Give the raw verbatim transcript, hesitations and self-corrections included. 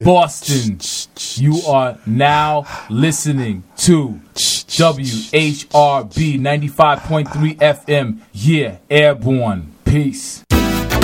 Boston. You are now listening to W H R B ninety-five point three F M. Yeah, Airborne. Peace.